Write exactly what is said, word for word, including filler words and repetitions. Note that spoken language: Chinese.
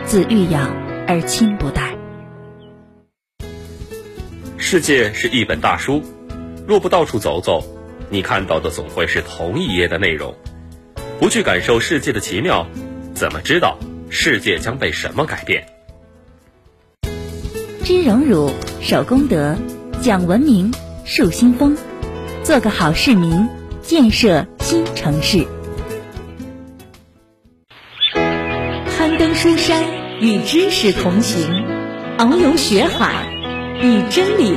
自欲养而亲不待。 世界是一本大书，若不到处走走，你看到的总会是同一页的内容。不去感受世界的奇妙，怎么知道世界将被什么改变？ 知荣辱，守公德，讲文明，树新风，做个好市民，建设新城市。攀登书山，与知识同行；遨游学海，与真理